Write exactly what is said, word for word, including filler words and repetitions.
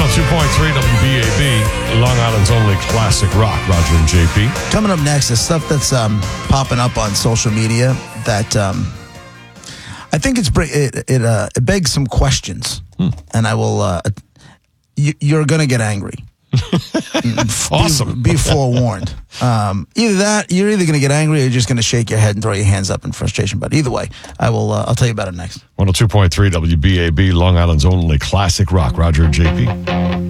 oh two point three W B A B, Long Island's only classic rock, Roger and J P. Coming up next is stuff that's um, popping up on social media that um, I think it's it it, uh, it begs some questions, hmm. and I will. Uh, you, you're gonna get angry. Awesome. Be, be forewarned. Um, either that, you're either going to get angry or you're just going to shake your head and throw your hands up in frustration. But either way, I will. Uh, I'll tell you about it next. one oh two point three W B A B, Long Island's only classic rock, Roger and J P.